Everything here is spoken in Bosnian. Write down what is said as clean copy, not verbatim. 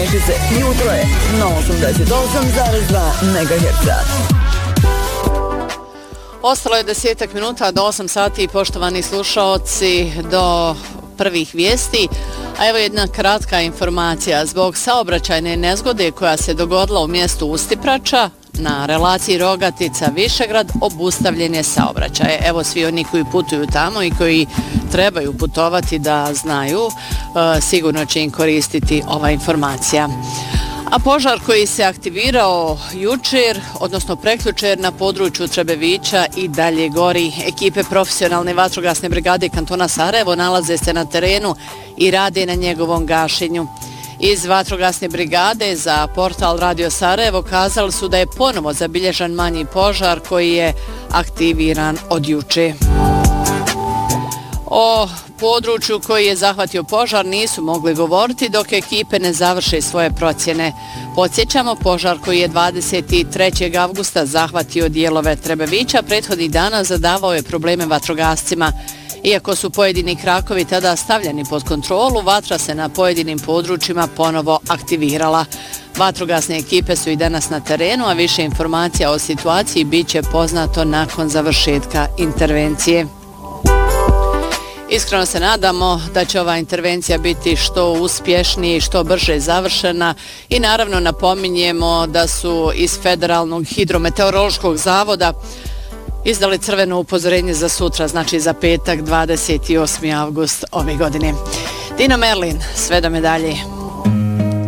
Nešice, jutro je na 88,2 MHz. Ostalo je 10 minuta do 8 sati, poštovani slušaoci, do prvih vijesti. A evo jedna kratka informacija. Zbog saobraćajne nezgode koja se dogodila u mjestu Ustiprača, na relaciji Rogatica-Višegrad obustavljen je saobraćaj. Evo svi oni koji putuju tamo i koji trebaju putovati da znaju, sigurno će im koristiti ova informacija. A požar koji se aktivirao jučer, odnosno prekjučer na području Trebevića i dalje gori. Ekipe profesionalne vatrogasne brigade kantona Sarajevo nalaze se na terenu i rade na njegovom gašenju. Iz vatrogasne brigade za portal Radio Sarajevo kazali su da je ponovo zabilježen manji požar koji je aktiviran od juče. O području koji je zahvatio požar nisu mogli govoriti dok ekipe ne završe svoje procjene. Podsjećamo, požar koji je 23. avgusta zahvatio dijelove Trebevića prethodnih dana zadavao je probleme vatrogascima. Iako su pojedini krakovi tada stavljeni pod kontrolu, vatra se na pojedinim područjima ponovo aktivirala. Vatrogasne ekipe su i danas na terenu, a više informacija o situaciji bit će poznato nakon završetka intervencije. Iskreno se nadamo da će ova intervencija biti što uspješnije i što brže završena i naravno napominjemo da su iz Federalnog hidrometeorološkog zavoda izdali crveno upozorenje za sutra, znači za petak 28. avgust ove godine. Dino Merlin, sve do medalje.